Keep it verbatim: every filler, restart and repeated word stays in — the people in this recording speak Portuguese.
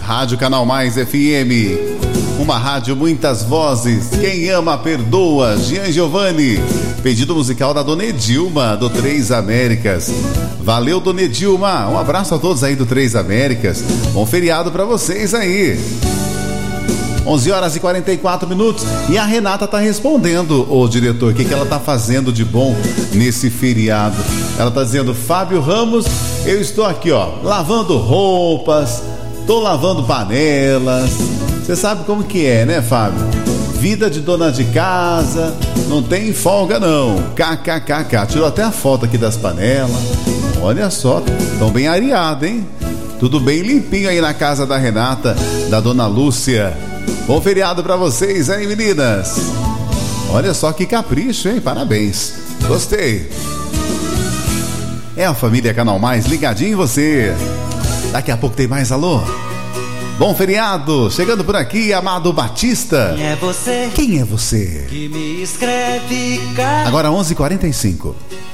Rádio Canal Mais F M, uma rádio muitas vozes. Quem ama perdoa. Jean Giovanni, pedido musical da Dona Edilma do Três Américas. Valeu, Dona Edilma, um abraço a todos aí do Três Américas. Bom feriado pra vocês aí. onze horas e quarenta e quatro minutos. E a Renata tá respondendo, ô diretor, o que, que ela tá fazendo de bom nesse feriado. Ela tá dizendo: Fábio Ramos, eu estou aqui, ó, lavando roupas, tô lavando panelas. Você sabe como que é, né, Fábio? Vida de dona de casa, não tem folga não. Kkkk. Tirou até a foto aqui das panelas. Olha só, tão bem areado, hein? Tudo bem limpinho aí na casa da Renata, da dona Lúcia. Bom feriado pra vocês, hein, meninas? Olha só que capricho, hein? Parabéns. Gostei. É a família Canal Mais ligadinho em você. Daqui a pouco tem mais alô. Bom feriado. Chegando por aqui, Amado Batista. Quem é você? Quem é você? Que me escreve carta. Agora onze e quarenta e cinco.